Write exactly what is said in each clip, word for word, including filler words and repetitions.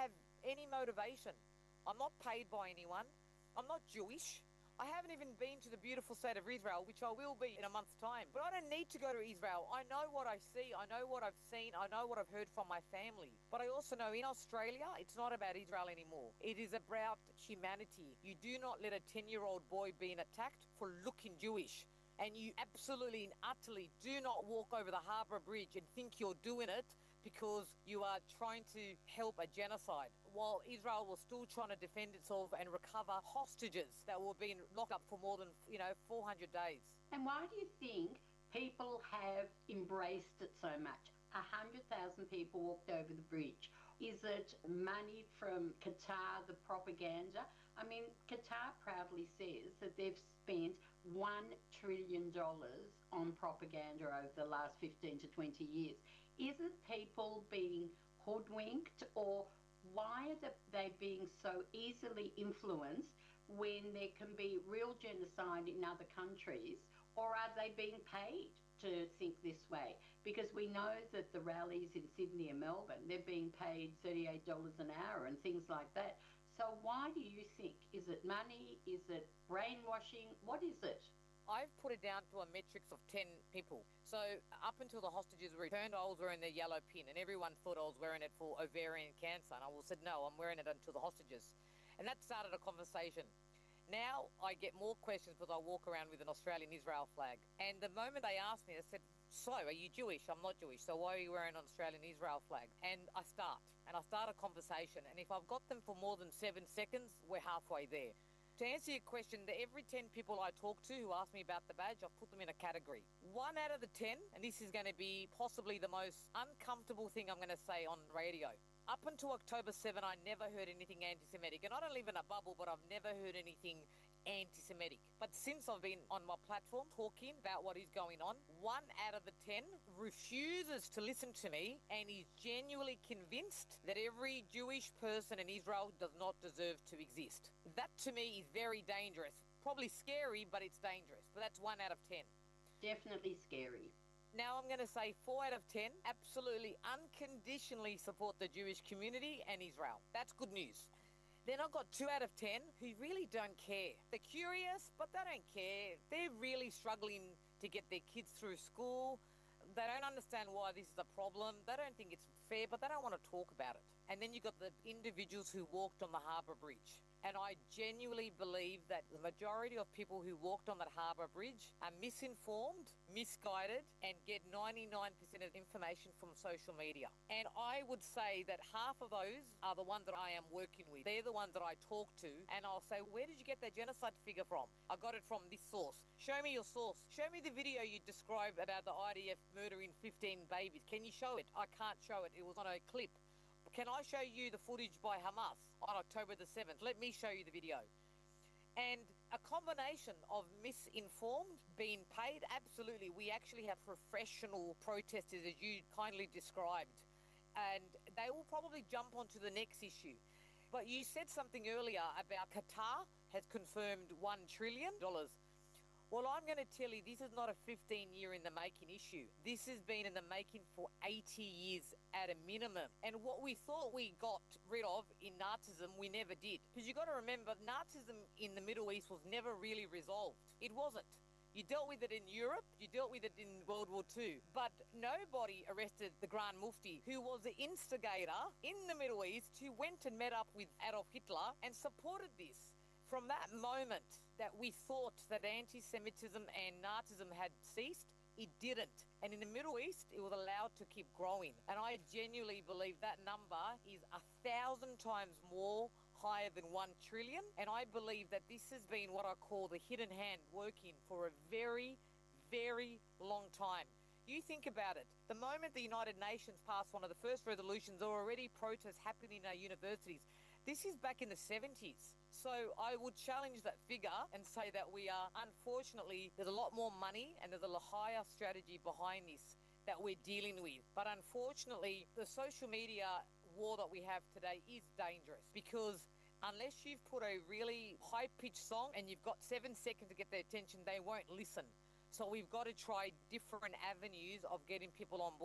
have any motivation. I'm not paid by anyone. I'm not Jewish. I haven't even been to the beautiful state of Israel, which I will be in a month's time. But I don't need to go to Israel. I know what I see. I know what I've seen. I know what I've heard from my family. But I also know in Australia, it's not about Israel anymore. It is about humanity. You do not let a ten-year-old boy being attacked for looking Jewish. And you absolutely and utterly do not walk over the Harbour Bridge and think you're doing it because you are trying to help a genocide, while Israel was still trying to defend itself and recover hostages that were being locked up for more than, you know, four hundred days. And why do you think people have embraced it so much? A hundred thousand people walked over the bridge. Is it money from Qatar, the propaganda? I mean, Qatar proudly says that they've spent one trillion dollars on propaganda over the last fifteen to twenty years. Is it people being hoodwinked, or why are they being so easily influenced when there can be real genocide in other countries, or are they being paid to think this way? Because we know that the rallies in Sydney and Melbourne, they're being paid thirty-eight dollars an hour and things like that. So why do you think? Is it money? Is it brainwashing? What is it? I've put it down to a metrics of ten people. So up until the hostages were returned, I was wearing the yellow pin, and everyone thought I was wearing it for ovarian cancer. And I said, no, I'm wearing it until the hostages. And that started a conversation. Now I get more questions because I walk around with an Australian Israel flag. And the moment they asked me, I said, so are you Jewish? I'm not Jewish. So why are you wearing an Australian Israel flag? And I start. And I start a conversation. And if I've got them for more than seven seconds, we're halfway there. To answer your question, the every ten people I talk to who ask me about the badge, I've put them in a category. One out of the ten, and this is going to be possibly the most uncomfortable thing I'm going to say on radio. Up until October seventh, I never heard anything anti-Semitic. And I don't live in a bubble, but I've never heard anything anti-Semitic. But since I've been on my platform talking about what is going on, one out of the ten refuses to listen to me and is genuinely convinced that every Jewish person in Israel does not deserve to exist. That to me is very dangerous. Probably scary, but it's dangerous. But that's one out of ten. Definitely scary. Now I'm going to say four out of ten absolutely unconditionally support the Jewish community and Israel. That's good news. Then I've got two out of ten who really don't care. They're curious, but they don't care. They're really struggling to get their kids through school. They don't understand why this is a problem. They don't think it's fair, but they don't want to talk about it. And then you've got the individuals who walked on the Harbour Bridge. And I genuinely believe that the majority of people who walked on that Harbour Bridge are misinformed, misguided, and get ninety-nine percent of information from social media. And I would say that half of those are the ones that I am working with. They're the ones that I talk to, and I'll say, where did you get that genocide figure from? I got it from this source. Show me your source. Show me the video you described about the I D F murdering fifteen babies. Can you show it? I can't show it. It was on a clip. Can I show you the footage by Hamas on October the seventh? Let me show you the video. And a combination of misinformed, being paid, absolutely. We actually have professional protesters, as you kindly described, and they will probably jump onto the next issue. But you said something earlier about Qatar has confirmed one trillion dollars. Well, I'm going to tell you, this is not a fifteen year in the making issue. This has been in the making for eighty years at a minimum. And what we thought we got rid of in Nazism, we never did. Because you've got to remember, Nazism in the Middle East was never really resolved. It wasn't. You dealt with it in Europe, you dealt with it in World War Two. But nobody arrested the Grand Mufti, who was the instigator in the Middle East, who went and met up with Adolf Hitler and supported this. From that moment that we thought that anti-Semitism and Nazism had ceased, it didn't. And in the Middle East, it was allowed to keep growing. And I genuinely believe that number is a thousand times more higher than one trillion. And I believe that this has been what I call the hidden hand working for a very, very long time. You think about it. The moment the United Nations passed one of the first resolutions, there were already protests happening in our universities. This is back in the seventies. So I would challenge that figure and say that we are, unfortunately, there's a lot more money and there's a higher strategy behind this that we're dealing with. But unfortunately, the social media war that we have today is dangerous, because unless you've put a really high-pitched song and you've got seven seconds to get their attention, they won't listen. So we've got to try different avenues of getting people on board.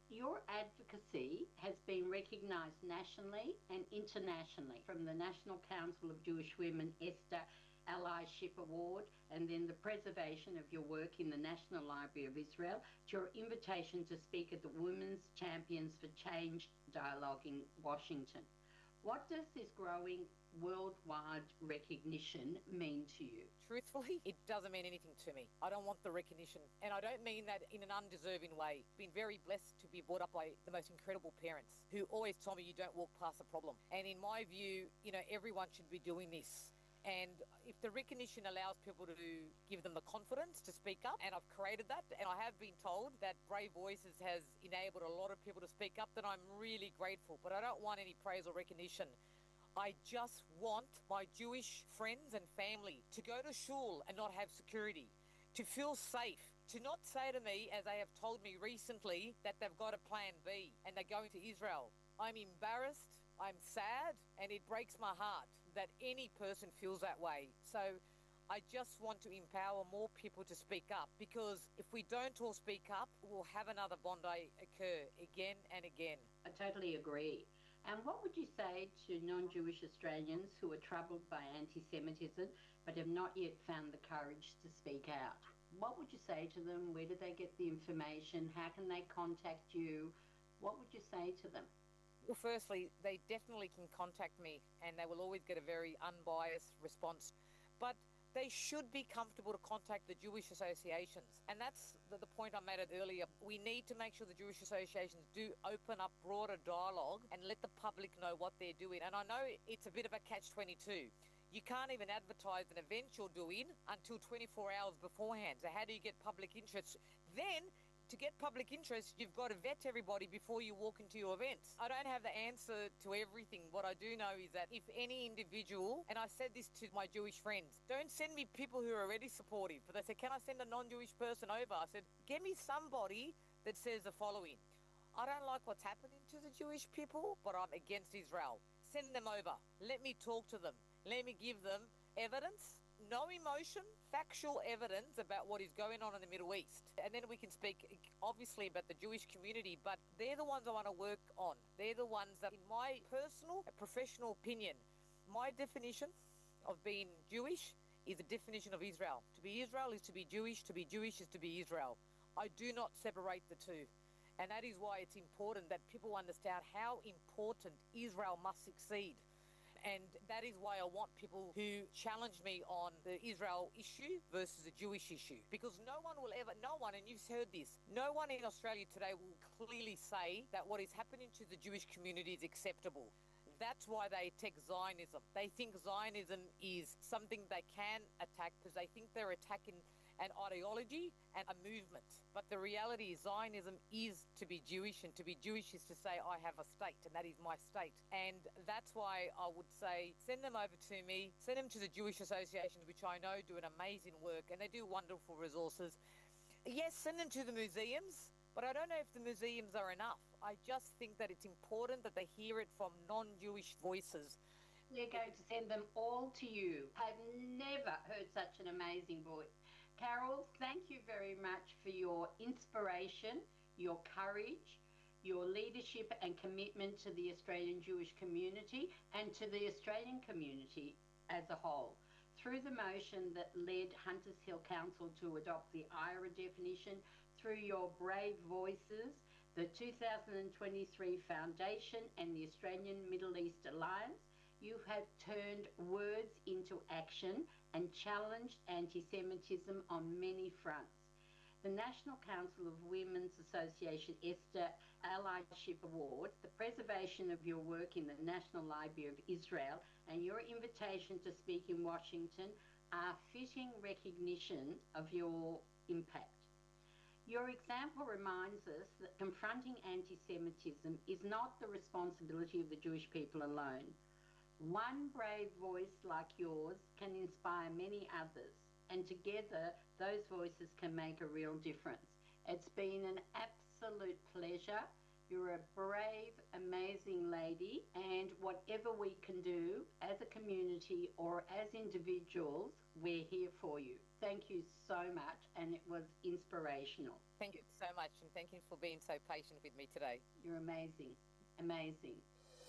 Your advocacy has been recognised nationally and internationally, from the National Council of Jewish Women ESTA Allyship Award, and then the preservation of your work in the National Library of Israel, to your invitation to speak at the Women's Champions for Change Dialogue in Washington. What does this growing worldwide recognition mean to you? Truthfully, it doesn't mean anything to me. I don't want the recognition. And I don't mean that in an undeserving way. Been very blessed to be brought up by the most incredible parents who always told me you don't walk past a problem. And in my view, you know, everyone should be doing this. And if the recognition allows people to give them the confidence to speak up, and I've created that, and I have been told that Brave Voices has enabled a lot of people to speak up, then I'm really grateful. But I don't want any praise or recognition. I just want my Jewish friends and family to go to shul and not have security, to feel safe, to not say to me, as they have told me recently, that they've got a plan B and they're going to Israel. I'm embarrassed, I'm sad, and it breaks my heart that any person feels that way. So I just want to empower more people to speak up, because if we don't all speak up, we'll have another Bondi occur again and again. I totally agree. And what would you say to non-Jewish Australians who are troubled by anti-Semitism but have not yet found the courage to speak out? What would you say to them? Where do they get the information? How can they contact you? What would you say to them? Well, firstly, they definitely can contact me, and they will always get a very unbiased response. But they should be comfortable to contact the Jewish associations. And that's the, the point I made it earlier. We need to make sure the Jewish associations do open up broader dialogue and let the public know what they're doing. And I know it's a bit of a catch twenty-two. You can't even advertise an event you're doing until twenty-four hours beforehand. So how do you get public interest? Then, to get public interest, you've got to vet everybody before you walk into your events. I don't have the answer to everything. What I do know is that if any individual, and I said this to my Jewish friends, don't send me people who are already supportive. But they said, can I send a non-Jewish person over? I said, get me somebody that says the following: I don't like what's happening to the Jewish people, but I'm against Israel. Send them over. Let me talk to them. Let me give them evidence. No emotion, factual evidence about what is going on in the Middle East. And then we can speak, obviously, about the Jewish community, but they're the ones I want to work on. They're the ones that, in my personal and professional opinion, my definition of being Jewish is the definition of Israel. To be Israel is to be Jewish. To be Jewish is to be Israel. I do not separate the two. And that is why it's important that people understand how important Israel must succeed. And that is why I want people who challenge me on the Israel issue versus the Jewish issue. Because no one will ever, no one, and you've heard this, no one in Australia today will clearly say that what is happening to the Jewish community is acceptable. That's why they attack Zionism. They think Zionism is something they can attack because they think they're attacking an ideology and a movement. But the reality is Zionism is to be Jewish, and to be Jewish is to say, I have a state, and that is my state. And that's why I would say, send them over to me, send them to the Jewish associations, which I know do an amazing work, and they do wonderful resources. Yes, send them to the museums, but I don't know if the museums are enough. I just think that it's important that they hear it from non-Jewish voices. We're going to send them all to you. I've never heard such an amazing voice. Carol, thank you very much for your inspiration, your courage, your leadership and commitment to the Australian Jewish community and to the Australian community as a whole. Through the motion that led Hunters Hill Council to adopt the I R A definition, through your brave voices, the two thousand twenty-three Foundation and the Australian Middle East Alliance, you have turned words into action and challenged anti-Semitism on many fronts. The National Council of Women's Association ESTA Allyship Award, the preservation of your work in the National Library of Israel, and your invitation to speak in Washington are fitting recognition of your impact. Your example reminds us that confronting anti-Semitism is not the responsibility of the Jewish people alone. One brave voice like yours can inspire many others, and together those voices can make a real difference. It's been an absolute pleasure You're a brave, amazing lady, and whatever we can do as a community or as individuals, we're here for you. Thank you so much, and it was inspirational. Thank you so much, and thank you for being so patient with me today. You're amazing, amazing.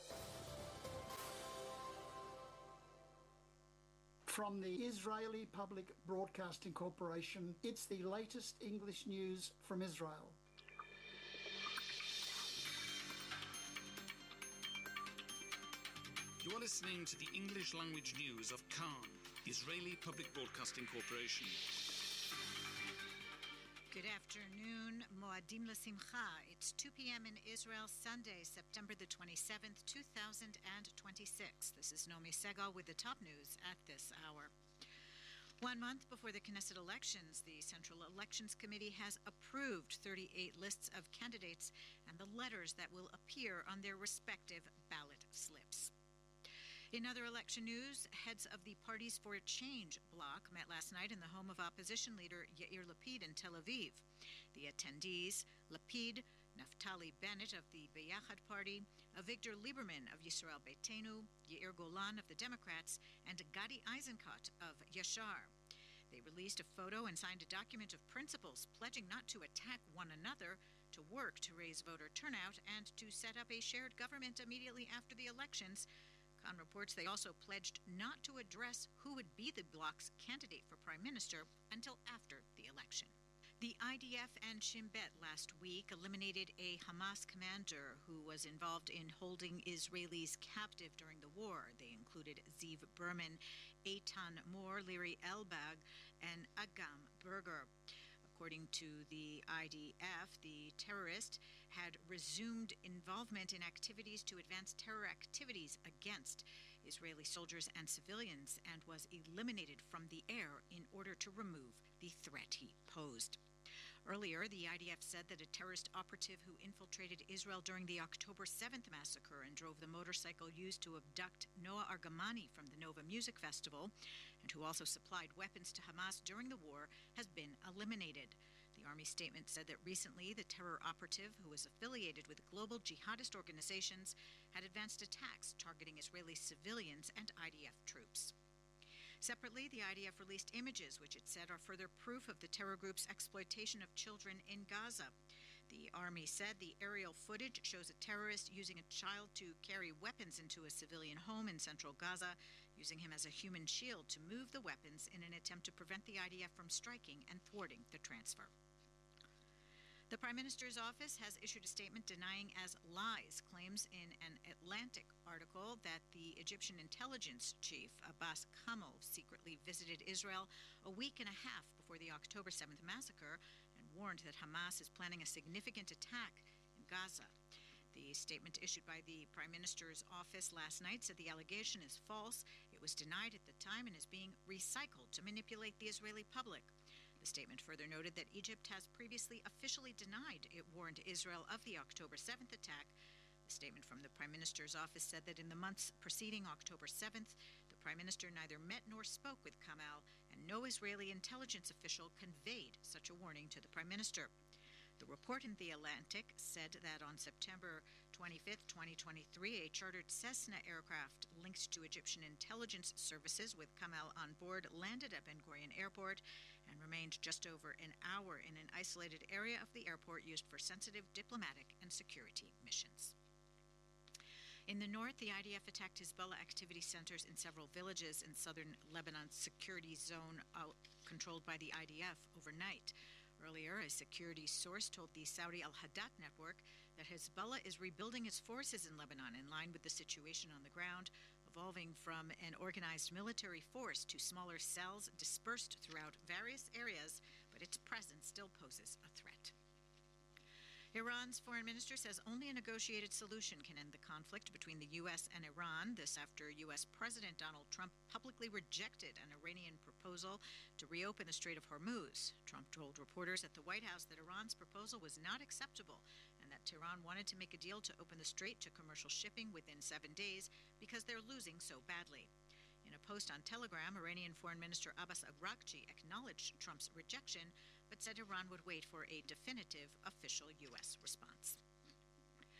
From the Israeli Public Broadcasting Corporation, it's the latest English news from Israel. You are listening to the English language news of Khan, Israeli Public Broadcasting Corporation. Good afternoon, Moadim L'Simcha. It's two p.m. in Israel, Sunday, September the twenty-seventh, two thousand twenty-six. This is Nomi Segal with the top news at this hour. One month before the Knesset elections, the Central Elections Committee has approved thirty-eight lists of candidates and the letters that will appear on their respective ballot slips. In other election news, heads of the Parties for Change bloc met last night in the home of opposition leader Yair Lapid in Tel Aviv. The attendees, Lapid, Naftali Bennett of the Beyachad Party, Avigdor Lieberman of Yisrael Beitenu, Yair Golan of the Democrats, and Gadi Eisenkot of Yashar. They released a photo and signed a document of principles pledging not to attack one another, to work to raise voter turnout, and to set up a shared government immediately after the elections. Khan reports they also pledged not to address who would be the bloc's candidate for prime minister until after the election. The I D F and Shin Bet last week eliminated a Hamas commander who was involved in holding Israelis captive during the war. They included Ziv Berman, Eitan Mor, Liri Elbag, and Agam Berger. According to the I D F, the terrorist had resumed involvement in activities to advance terror activities against Israeli soldiers and civilians and was eliminated from the air in order to remove the threat he posed. Earlier, the I D F said that a terrorist operative who infiltrated Israel during the October seventh massacre and drove the motorcycle used to abduct Noah Argamani from the Nova Music Festival, and who also supplied weapons to Hamas during the war, has been eliminated. The Army statement said that recently the terror operative, who was affiliated with global jihadist organizations, had advanced attacks targeting Israeli civilians and I D F troops. Separately, the I D F released images which it said are further proof of the terror group's exploitation of children in Gaza. The Army said the aerial footage shows a terrorist using a child to carry weapons into a civilian home in central Gaza, using him as a human shield to move the weapons in an attempt to prevent the I D F from striking and thwarting the transfer. The Prime Minister's office has issued a statement denying as lies claims in an Atlantic article that the Egyptian intelligence chief, Abbas Kamel, secretly visited Israel a week and a half before the October seventh massacre and warned that Hamas is planning a significant attack in Gaza. The statement issued by the Prime Minister's office last night said the allegation is false. It was denied at the time and is being recycled to manipulate the Israeli public. The statement further noted that Egypt has previously officially denied it warned Israel of the October seventh attack. The statement from the Prime Minister's office said that in the months preceding October seventh, the Prime Minister neither met nor spoke with Kamel, and no Israeli intelligence official conveyed such a warning to the Prime Minister. The report in The Atlantic said that on September twenty-fifth, twenty twenty-three, a chartered Cessna aircraft linked to Egyptian intelligence services with Kamel on board landed at Ben Gurion Airport and remained just over an hour in an isolated area of the airport used for sensitive diplomatic and security missions. In the north, the I D F attacked Hezbollah activity centers in several villages in southern Lebanon's security zone uh, controlled by the I D F overnight. Earlier, a security source told the Saudi Al-Hadat network that Hezbollah is rebuilding its forces in Lebanon in line with the situation on the ground, evolving from an organized military force to smaller cells dispersed throughout various areas, but its presence still poses a threat. Iran's foreign minister says only a negotiated solution can end the conflict between the U S and Iran. This after U S President Donald Trump publicly rejected an Iranian proposal to reopen the Strait of Hormuz. Trump told reporters at the White House that Iran's proposal was not acceptable and that Tehran wanted to make a deal to open the strait to commercial shipping within seven days because they're losing so badly. In a post on Telegram, Iranian Foreign Minister Abbas Araghchi acknowledged Trump's rejection, but said Iran would wait for a definitive official U S response.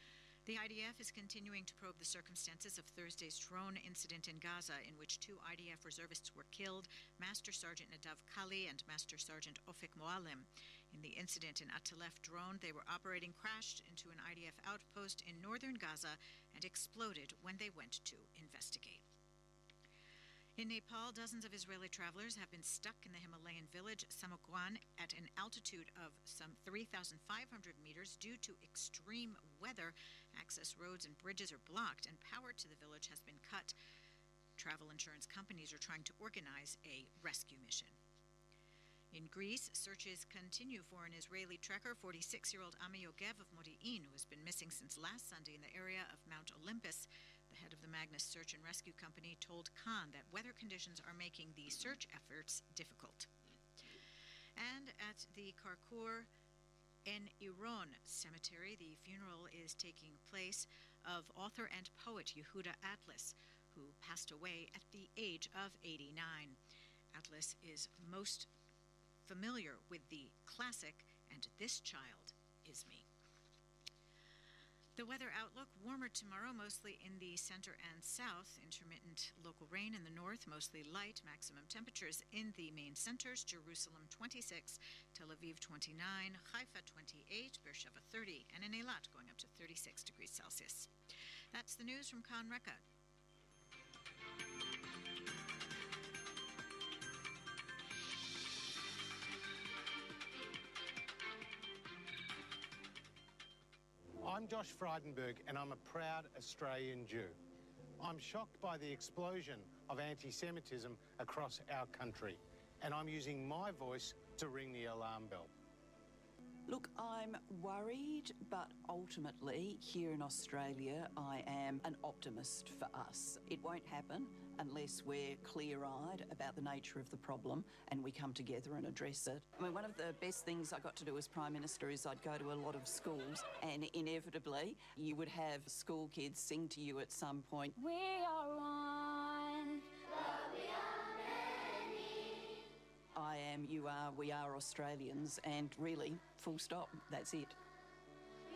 The I D F is continuing to probe the circumstances of Thursday's drone incident in Gaza, in which two I D F reservists were killed, Master Sergeant Nadav Kali and Master Sergeant Ofek Moalem. In the incident, an Atalef drone they were operating crashed into an I D F outpost in northern Gaza and exploded when they went to investigate. In Nepal, dozens of Israeli travelers have been stuck in the Himalayan village Samogwan at an altitude of some three thousand five hundred meters due to extreme weather. Access roads and bridges are blocked, and power to the village has been cut. Travel insurance companies are trying to organize a rescue mission. In Greece, searches continue for an Israeli trekker, forty-six-year-old Ami Yogev of Modi'in, who has been missing since last Sunday in the area of Mount Olympus. The head of the Magnus Search and Rescue Company told Khan that weather conditions are making the search efforts difficult. And at the Karkur En Iron Cemetery, the funeral is taking place of author and poet Yehuda Atlas, who passed away at the age of eighty-nine. Atlas is most familiar with the classic "And This Child Is Me." The weather outlook: warmer tomorrow, mostly in the center and south. Intermittent local rain in the north, mostly light. Maximum temperatures in the main centers: Jerusalem twenty-six, Tel Aviv twenty-nine, Haifa twenty-eight, Beersheba thirty, and in Eilat going up to thirty-six degrees Celsius. That's the news from Khan Reka. I'm Josh Frydenberg, and I'm a proud Australian Jew. I'm shocked by the explosion of anti-Semitism across our country, and I'm using my voice to ring the alarm bell. Look, I'm worried, but ultimately, here in Australia, I am an optimist for us. It won't happen unless we're clear-eyed about the nature of the problem and we come together and address it. I mean, one of the best things I got to do as Prime Minister is I'd go to a lot of schools, and inevitably you would have school kids sing to you at some point, "We are one, but we are many." I am, you are, we are Australians, and really, full stop, that's it.